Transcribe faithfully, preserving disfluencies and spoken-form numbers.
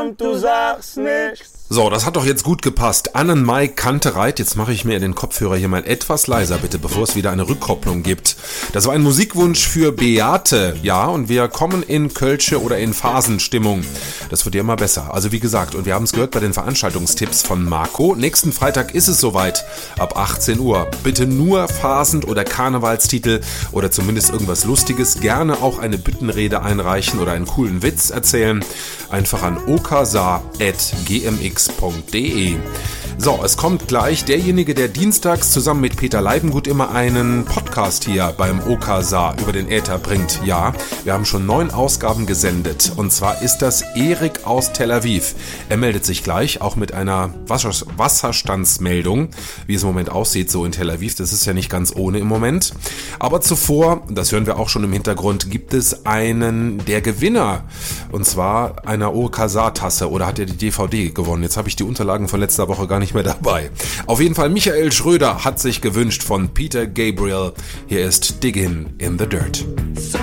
und du sagst nichts. So, das hat doch jetzt gut gepasst. Annenmai Kantereit. Jetzt mache ich mir den Kopfhörer hier mal etwas leiser, bitte, bevor es wieder eine Rückkopplung gibt. Das war ein Musikwunsch für Beate. Ja, und wir kommen in Kölsche oder in Phasenstimmung. Das wird ja immer besser. Also wie gesagt, und wir haben es gehört bei den Veranstaltungstipps von Marco. Nächsten Freitag ist es soweit, ab achtzehn Uhr. Bitte nur Phasend- oder Karnevalstitel oder zumindest irgendwas Lustiges. Gerne auch eine Büttenrede einreichen oder einen coolen Witz erzählen. Einfach an okasa at g m x punkt d e. So, es kommt gleich derjenige, der dienstags zusammen mit Peter Leibengut immer einen Podcast hier beim Okasa über den Äther bringt. Ja, wir haben schon neun Ausgaben gesendet. Und zwar ist das Erik aus Tel Aviv. Er meldet sich gleich, auch mit einer Wasser- Wasserstandsmeldung, wie es im Moment aussieht, so in Tel Aviv. Das ist ja nicht ganz ohne im Moment. Aber zuvor, das hören wir auch schon im Hintergrund, gibt es einen der Gewinner. Und zwar einer Okasa-Tasse. Oder hat er die D V D gewonnen? Jetzt habe ich die Unterlagen von letzter Woche gar nicht mehr dabei. Auf jeden Fall, Michael Schröder hat sich gewünscht von Peter Gabriel. Hier ist Diggin' in the Dirt. So